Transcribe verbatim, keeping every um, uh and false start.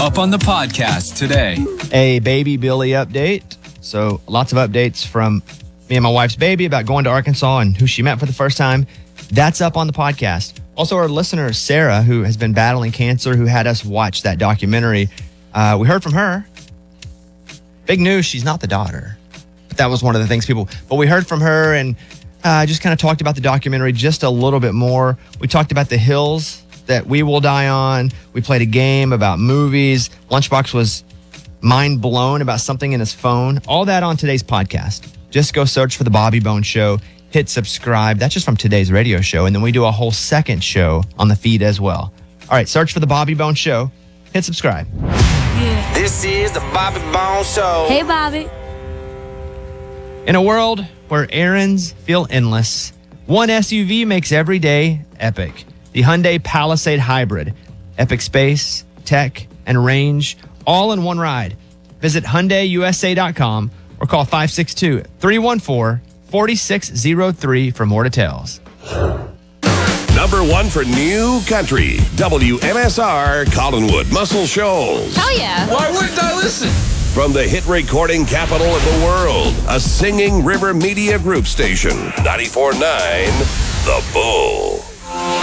up on the podcast today. A baby Billy update. So lots of updates from me and my wife's baby about going to Arkansas and who she met for the first time. That's up on the podcast. Also, our listener, Sarah, who has been battling cancer, who had us watch that documentary. Uh, we heard from her. Big news, she's not the daughter. But that was one of the things people... But we heard from her and uh, just kind of talked about the documentary just a little bit more. We talked about the hills that we will die on. We played a game about movies. Lunchbox was mind blown about something in his phone. All that on today's podcast. Just go search for The Bobby Bones Show. Hit subscribe. That's just from today's radio show. And then we do a whole second show on the feed as well. All right, search for The Bobby Bones Show. Hit subscribe. Yeah. This is The Bobby Bones Show. Hey, Bobby. In a world where errands feel endless, one S U V makes every day epic. The Hyundai Palisade Hybrid. Epic space, tech, and range, all in one ride. Visit Hyundai U S A dot com or call five six two, three one four, four six zero three for more details. Number one for New Country, W M S R, Collinwood, Muscle Shoals. Hell yeah. Why wouldn't I listen? From the hit recording capital of the world, a Singing River Media Group station, ninety-four point nine The Bull.